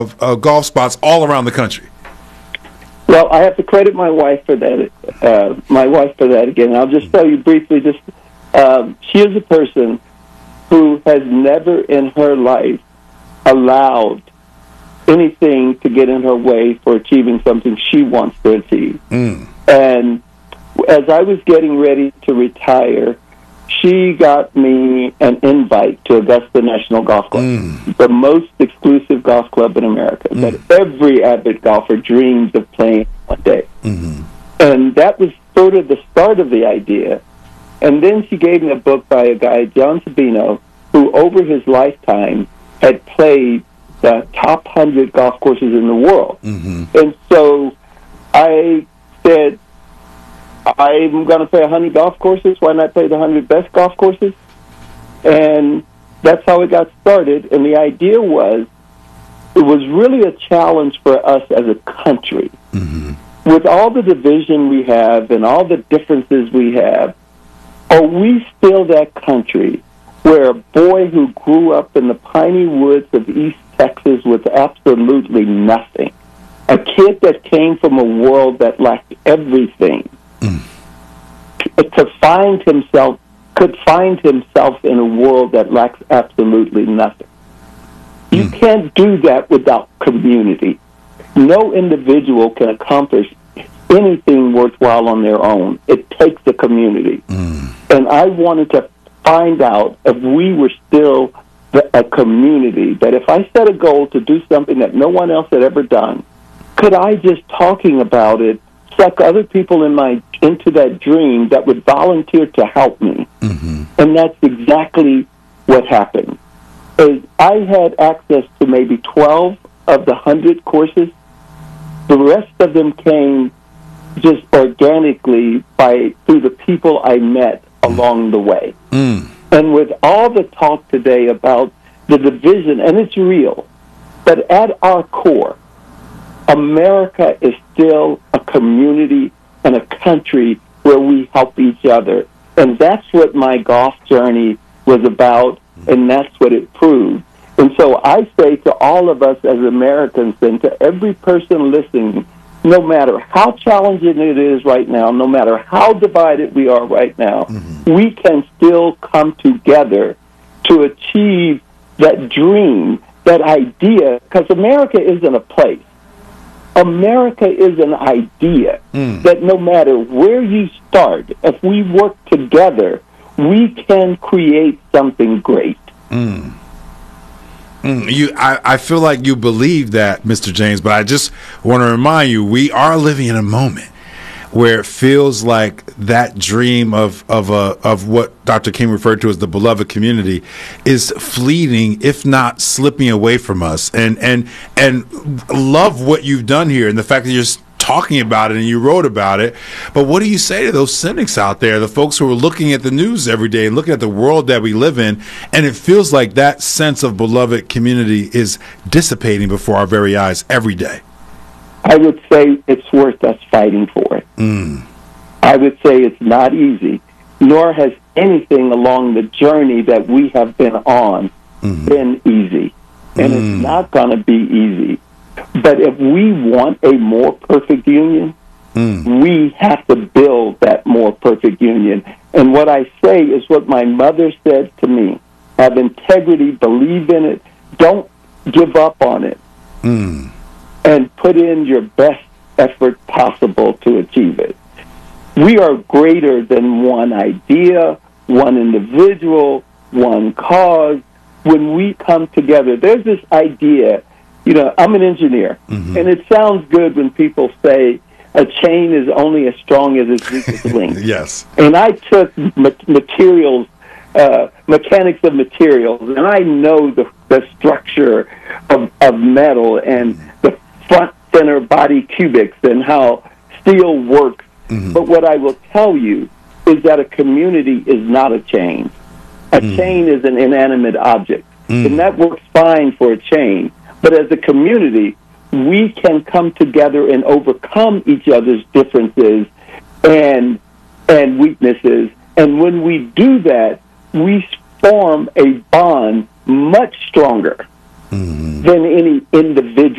golf spots all around the country? Well, I have to credit my wife for that. Again. I'll just tell you briefly. She is a person who has never in her life allowed anything to get in her way for achieving something she wants to achieve. And as I was getting ready to retire, she got me an invite to Augusta National Golf Club, the most exclusive golf club in America that every avid golfer dreams of playing one day. And that was sort of the start of the idea. And then she gave me a book by a guy, John Sabino, who over his lifetime had played the top 100 golf courses in the world. And so I said, I'm going to play 100 golf courses. Why not play the 100 best golf courses? And that's how it got started. And the idea was, it was really a challenge for us as a country. With all the division we have and all the differences we have, are we still that country where a boy who grew up in the piney woods of East Texas with absolutely nothing, a kid that came from a world that lacked everything, could find himself in a world that lacks absolutely nothing? You can't do that without community. No individual can accomplish anything worthwhile on their own. It takes a community. And I wanted to find out if we were still a community, that if I set a goal to do something that no one else had ever done, could I just talking about it suck other people into that dream that would volunteer to help me? And that's exactly what happened. As I had access to maybe 12 of the 100 courses. The rest of them came just organically through the people I met along the way. And with all the talk today about the division, and it's real, but at our core, America is still a community and a country where we help each other. And that's what my golf journey was about, and that's what it proved. And so I say to all of us as Americans and to every person listening, no matter how challenging it is right now, no matter how divided we are right now, we can still come together to achieve that dream, that idea, because America isn't a place. America is an idea that no matter where you start, if we work together, we can create something great. I feel like you believe that, Mr. James, but I just want to remind you, we are living in a moment where it feels like that dream of what Dr. King referred to as the beloved community is fleeting, if not slipping away from us. And love what you've done here and the fact that you're talking about it and you wrote about it. But what do you say to those cynics out there, the folks who are looking at the news every day and looking at the world that we live in, and it feels like that sense of beloved community is dissipating before our very eyes every day? I would say it's worth us fighting for it. I would say it's not easy, nor has anything along the journey that we have been on been easy. And it's not going to be easy. But if we want a more perfect union, we have to build that more perfect union. And what I say is what my mother said to me. Have integrity, believe in it, don't give up on it, and put in your best effort possible to achieve it. We are greater than one idea, one individual, one cause. When we come together, there's this idea, I'm an engineer, and it sounds good when people say a chain is only as strong as its weakest link. Yes. And I took materials, mechanics of materials, and I know the structure of metal and the front center body cubics and how steel works. But what I will tell you is that a community is not a chain. A chain is an inanimate object, and that works fine for a chain. But as a community, we can come together and overcome each other's differences and weaknesses. And when we do that, we form a bond much stronger than any individual